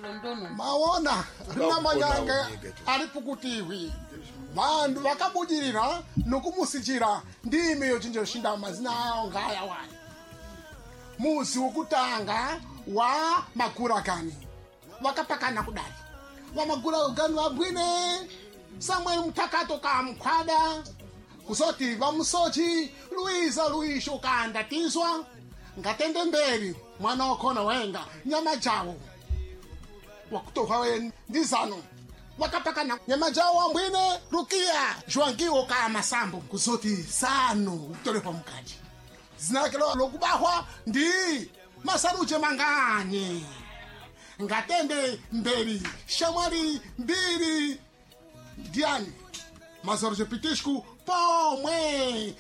maona namanyanga ali pukutiwi vanhu vakabudirira nokumusichira ndime yochinjoshinda mazina awo ngaya wani musi wokutanga wa magurakani vakapakana kudai vamagurakani vabwine Samuel Mtakato kamkhwada kusoti vamusochi Luisho kandatizwa ngatende mberi mwana wakhona wenga nyama jawo wakutoka we ndizano wakapakana nyama jawo ambwine Rukia Joangiwo kama sambo kusoti sano kutolepa mkaji zinakelo lokubahwa ndi Masaruje Manganye ngatende mberi shamwari mbiri Diani Masaruje Pitishku pomwe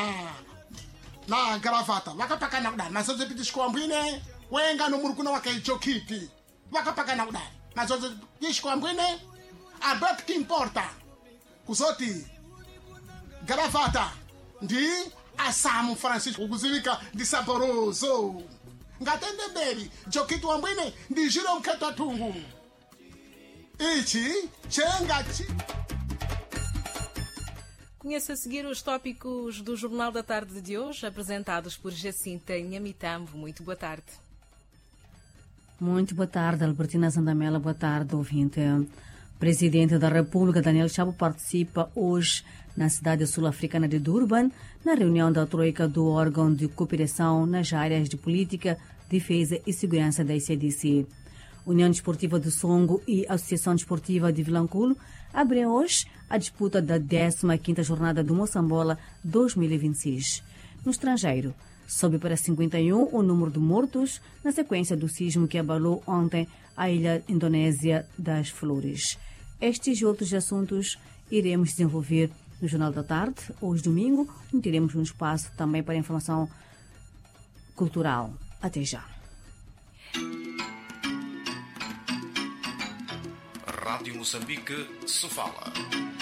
na Gravata vakapakana kudai Masaruje Pitishku ambwine wenga nomurukuna wakaicho kiti vakapakana kudai Masaruje Pitishku ambwine Albert Kimporta kusoti Gravata ndi Asamu Francisco ukuzivika ndi Saboroso ngatende mberi Jokiti wambwine ndi Jiro Mketa Tungu ichi chenga chi. Conheça a seguir os tópicos do Jornal da Tarde de hoje, apresentados por Jacinta Nhamitambo. Muito boa tarde. Muito boa tarde, Albertina Zandamela. Boa tarde, ouvinte. Presidente da República, Daniel Chapo, participa hoje na cidade sul-africana de Durban, na reunião da Troika do órgão de cooperação nas áreas de política, defesa e segurança da ICDC. União Desportiva do Songo e Associação Desportiva de Vilanculo abrem hoje a disputa da 15ª jornada do Moçambola 2026. No estrangeiro, sobe para 51 o número de mortos na sequência do sismo que abalou ontem a ilha indonésia das Flores. Estes e outros assuntos iremos desenvolver no Jornal da Tarde. Hoje, domingo, teremos um espaço também para informação cultural. Até já. Rádio Moçambique, Sofala.